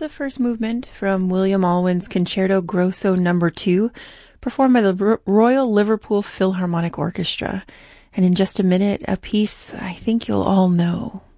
the first movement from William Alwyn's Concerto Grosso No. 2, performed by the Royal Liverpool Philharmonic Orchestra. And in just a minute, a piece I think you'll all know.